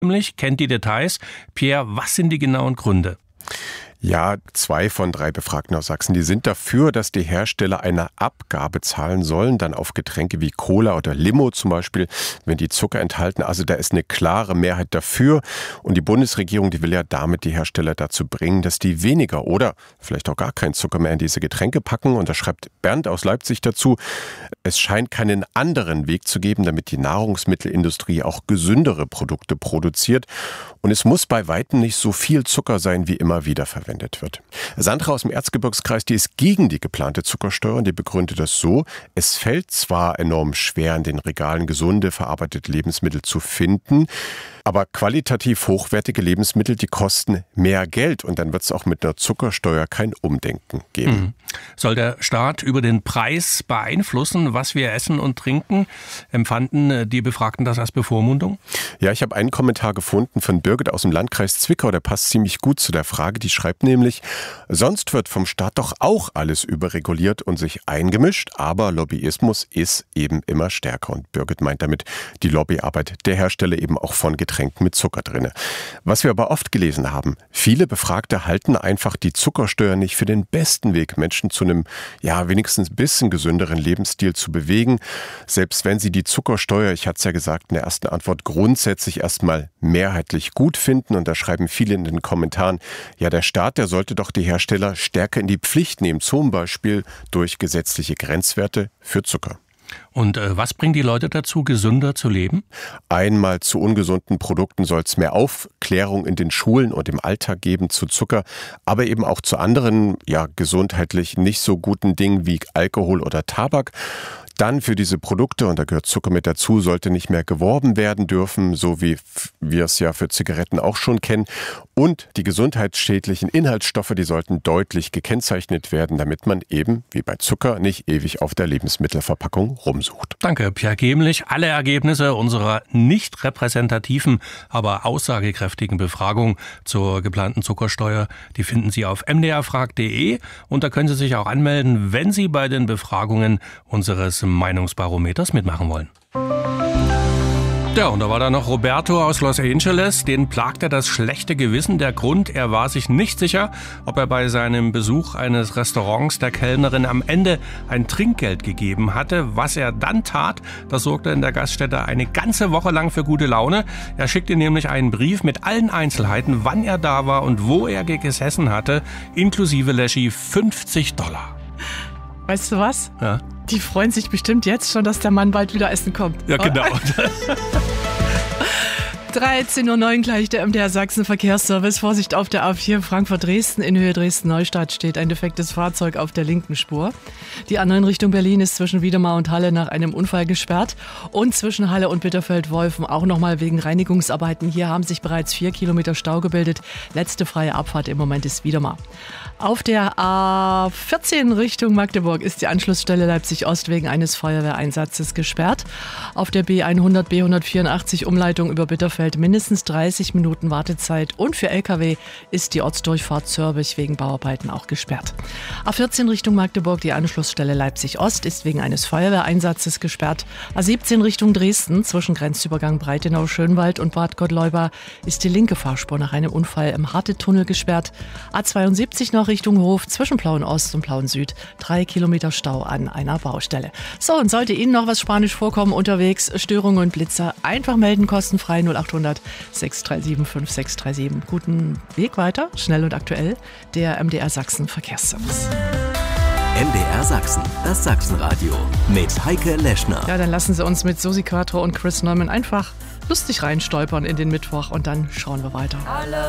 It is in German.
kennt die Details. Pierre, was sind die genauen Gründe? Ja, 2 von 3 Befragten aus Sachsen, die sind dafür, dass die Hersteller eine Abgabe zahlen sollen, dann auf Getränke wie Cola oder Limo zum Beispiel, wenn die Zucker enthalten. Also da ist eine klare Mehrheit dafür. Und die Bundesregierung, die will ja damit die Hersteller dazu bringen, dass die weniger oder vielleicht auch gar keinen Zucker mehr in diese Getränke packen. Und da schreibt Bernd aus Leipzig dazu, es scheint keinen anderen Weg zu geben, damit die Nahrungsmittelindustrie auch gesündere Produkte produziert. Und es muss bei weitem nicht so viel Zucker sein, wie immer wieder verwendet wird. Sandra aus dem Erzgebirgskreis, die ist gegen die geplante Zuckersteuer und die begründet das so: Es fällt zwar enorm schwer, in den Regalen gesunde, verarbeitete Lebensmittel zu finden, aber qualitativ hochwertige Lebensmittel, die kosten mehr Geld und dann wird es auch mit einer Zuckersteuer kein Umdenken geben. Soll der Staat über den Preis beeinflussen, was wir essen und trinken? Empfanden die Befragten das als Bevormundung? Ja, ich habe einen Kommentar gefunden von Birgit aus dem Landkreis Zwickau, der passt ziemlich gut zu der Frage. Die schreibt nämlich, sonst wird vom Staat doch auch alles überreguliert und sich eingemischt, aber Lobbyismus ist eben immer stärker. Und Birgit meint damit die Lobbyarbeit der Hersteller eben auch von Getränken mit Zucker drin. Was wir aber oft gelesen haben, viele Befragte halten einfach die Zuckersteuer nicht für den besten Weg, Menschen zu einem, ja, wenigstens ein bisschen gesünderen Lebensstil zu bewegen. Selbst wenn sie die Zuckersteuer, ich hatte es ja gesagt in der ersten Antwort, grundsätzlich erstmal mehrheitlich gut finden. Und da schreiben viele in den Kommentaren, ja, der Staat, der sollte doch die Hersteller stärker in die Pflicht nehmen, zum Beispiel durch gesetzliche Grenzwerte für Zucker. Und was bringt die Leute dazu, gesünder zu leben? Einmal zu ungesunden Produkten soll es mehr Aufklärung in den Schulen und im Alltag geben zu Zucker, aber eben auch zu anderen, ja, gesundheitlich nicht so guten Dingen wie Alkohol oder Tabak. Dann für diese Produkte, und da gehört Zucker mit dazu, sollte nicht mehr geworben werden dürfen, so wie wir es ja für Zigaretten auch schon kennen. Und die gesundheitsschädlichen Inhaltsstoffe, die sollten deutlich gekennzeichnet werden, damit man eben, wie bei Zucker, nicht ewig auf der Lebensmittelverpackung rumsucht. Danke, Pierre Gemlich. Alle Ergebnisse unserer nicht repräsentativen, aber aussagekräftigen Befragung zur geplanten Zuckersteuer, die finden Sie auf mdrfrag.de und da können Sie sich auch anmelden, wenn Sie bei den Befragungen unseres Meinungsbarometers mitmachen wollen. Ja, und da war da noch Roberto aus Los Angeles. Den plagte das schlechte Gewissen. Der Grund, er war sich nicht sicher, ob er bei seinem Besuch eines Restaurants der Kellnerin am Ende ein Trinkgeld gegeben hatte. Was er dann tat, das sorgte in der Gaststätte eine ganze Woche lang für gute Laune. Er schickte nämlich einen Brief mit allen Einzelheiten, wann er da war und wo er gesessen hatte, inklusive Leschi $50. Weißt du was? Ja. Die freuen sich bestimmt jetzt schon, dass der Mann bald wieder essen kommt. Ja, genau. 13:09 Uhr gleich der MDR Sachsen Verkehrsservice. Vorsicht auf der A4 Frankfurt-Dresden. In Höhe Dresden-Neustadt steht ein defektes Fahrzeug auf der linken Spur. Die A9 Richtung Berlin ist zwischen Wiedemar und Halle nach einem Unfall gesperrt. Und zwischen Halle und Bitterfeld-Wolfen auch nochmal wegen Reinigungsarbeiten. Hier haben sich bereits 4 Kilometer Stau gebildet. Letzte freie Abfahrt im Moment ist Wiedemar. Auf der A14 Richtung Magdeburg ist die Anschlussstelle Leipzig-Ost wegen eines Feuerwehreinsatzes gesperrt. Auf der B100, B184 Umleitung über Bitterfeld mindestens 30 Minuten Wartezeit. Und für Lkw ist die Ortsdurchfahrt Zörbich wegen Bauarbeiten auch gesperrt. A14 Richtung Magdeburg, die Anschlussstelle Leipzig-Ost ist wegen eines Feuerwehreinsatzes gesperrt. A17 Richtung Dresden zwischen Grenzübergang Breitenau-Schönwald und Bad Gottleuba ist die linke Fahrspur nach einem Unfall im Hartetunnel gesperrt. A72 nach Richtung Hof zwischen Plauen Ost und Plauen Süd 3 Kilometer Stau an einer Baustelle. So, und sollte Ihnen noch was Spanisch vorkommen unterwegs, Störungen und Blitzer, einfach melden, kostenfrei 0800 637 5637. Guten Weg weiter, schnell und aktuell, der MDR Sachsen Verkehrsservice. MDR Sachsen, das Sachsenradio mit Heike Leschner. Ja, dann lassen Sie uns mit Susi Quattro und Chris Neumann einfach lustig reinstolpern in den Mittwoch und dann schauen wir weiter.